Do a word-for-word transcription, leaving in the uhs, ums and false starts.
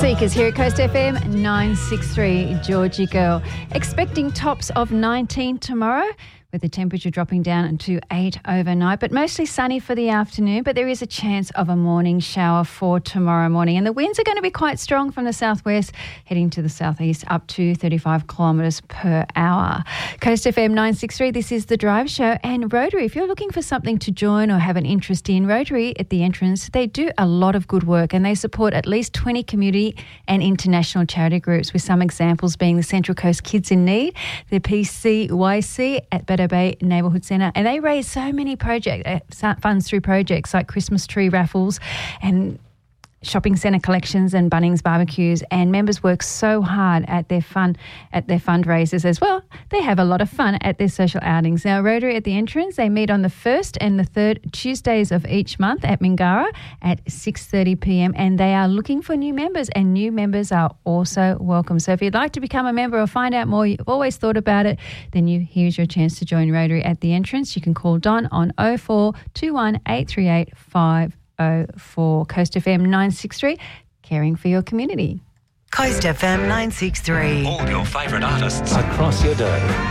Seekers here at Coast F M nine sixty-three, Georgie Girl. Expecting tops of nineteen tomorrow, with the temperature dropping down to eight overnight, but mostly sunny for the afternoon. But there is a chance of a morning shower for tomorrow morning. And the winds are going to be quite strong from the southwest, heading to the southeast up to thirty-five kilometres per hour. Coast F M nine sixty-three, this is The Drive Show. And Rotary, if you're looking for something to join or have an interest in, Rotary at the entrance, they do a lot of good work and they support at least twenty community and international charity groups, with some examples being the Central Coast Kids in Need, the P C Y C at Better Bay Neighbourhood Centre, and they raise so many project uh, funds through projects like Christmas tree raffles and shopping centre collections and Bunnings barbecues, and members work so hard at their fun at their fundraisers as well. They have a lot of fun at their social outings. Now, Rotary at the entrance, they meet on the first and the third Tuesdays of each month at Mingara at six thirty p.m. and they are looking for new members, and new members are also welcome. So if you'd like to become a member or find out more, you've always thought about it, then you here's your chance to join Rotary at the entrance. You can call Don on oh four two one eight three eight five oh four. Coast F M nine sixty-three, caring for your community. Coast F M nine sixty-three. All your favourite artists across your day.